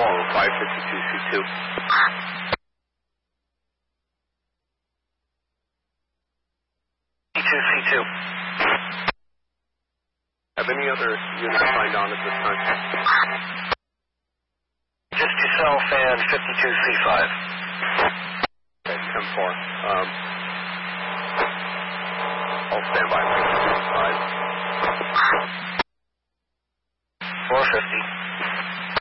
405, 52C2. C2. Have any other units signed on at this time? Just yourself and 52C5. Okay, 10-4. I'll stand by 52C5. 450.